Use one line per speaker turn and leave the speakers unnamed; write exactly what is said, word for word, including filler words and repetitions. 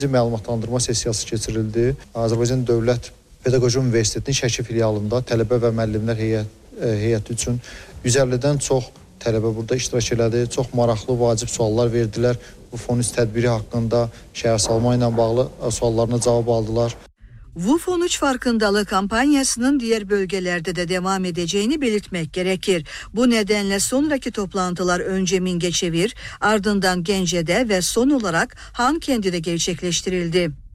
Məlumatlandırma sessiyası keçirildi. Azərbaycan Dövlət Pedaqoji Universitetinin Şəki filialında tələbə və müəllimlər heyət, heyəti üçün yüz əllidən çox tələbə burada iştirak elədi. Çox maraqlı, vacib suallar verdilər. Bu FONÜS tədbiri haqqında şəhərsalma ilə bağlı suallarına cavab aldılar.
V U F on üç farkındalık kampanyasının diğer bölgelerde de devam edeceğini belirtmek gerekir. Bu nedenle sonraki toplantılar önce Mingeçevir, ardından Gence'de ve son olarak Hankendi'de gerçekleştirildi.